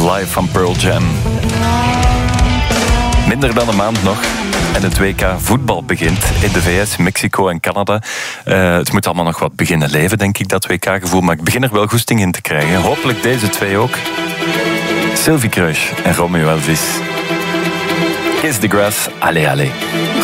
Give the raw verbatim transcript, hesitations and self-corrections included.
live van Pearl Jam. Minder dan een maand nog en het W K voetbal begint in de V S, Mexico en Canada. Uh, het moet allemaal nog wat beginnen leven, denk ik, dat W K-gevoel. Maar ik begin er wel goesting in te krijgen. Hopelijk deze twee ook. Sylvie Kruis en Romeo Elvis. Kiss the grass, allez, allez.